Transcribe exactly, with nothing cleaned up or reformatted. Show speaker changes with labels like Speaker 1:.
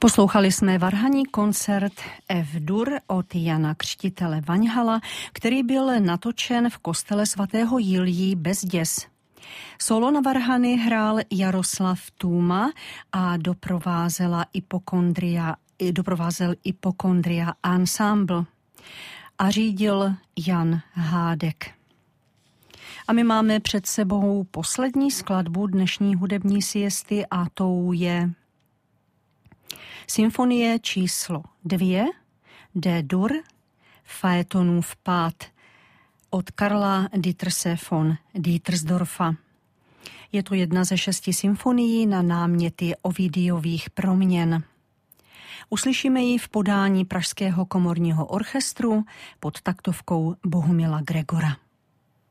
Speaker 1: Poslouchali jsme varhaní koncert F-dur od Jana Křtitele Vaňhala, který byl natočen v kostele svatého Jiljí Bezděs. Solo na varhany hrál Jaroslav Tůma a doprovázela Ipokondria, doprovázel Ipokondria Ensemble a řídil Jan Hádek. A my máme před sebou poslední skladbu dnešní hudební siesty a tou je symfonie číslo dvě, D-dur, Faetonův pád od Karla Dieterse von Dietersdorfa. Je to jedna ze šesti symfonií na náměty Ovidiových proměn. Uslyšíme ji v podání Pražského komorního orchestru pod taktovkou Bohumila Gregora.